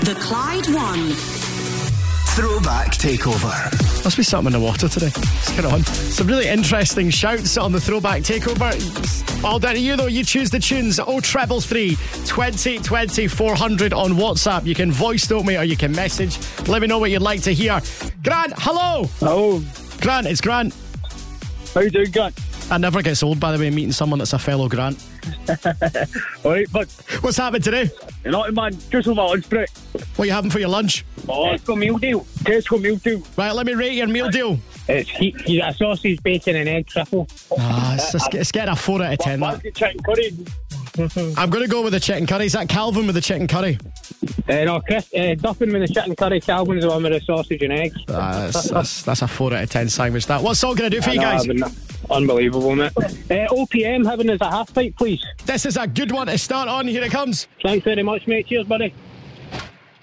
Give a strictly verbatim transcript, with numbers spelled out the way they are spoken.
The Clyde One. Throwback Takeover. Must be something in the water today. Let's get on. Some really interesting shouts on the Throwback Takeover. All down to you though. You choose the tunes. Oh treble three twenty twenty four hundred on WhatsApp. You can voice note me or you can message. Let me know what you'd like to hear. Grant, hello. Hello. Grant, it's Grant. How you doing, Grant? I never gets old, by the way, meeting someone that's a fellow Grant. Alright, but what's happened today? You're not, man. Just on my lunch break. What are you having for your lunch? Oh, Tesco meal deal. Tesco meal deal. Right, let me rate your meal deal. It's he, he's a sausage, bacon, and egg truffle. Ah, it's, it's, it's getting a four out of ten. That. Chicken curry. I'm going to go with the chicken curry. Is that Calvin with the chicken curry? Uh, no, Chris, uh, Duffin with the chicken curry. Calvin's the one with the sausage and eggs. Uh, that's, that's, that's a four out of ten sandwich. That. What song can I do for I you guys? Know, unbelievable, mate. Uh, O P M, having us a half pint, please. This is a good one to start on. Here it comes. Thanks very much, mate. Cheers, buddy.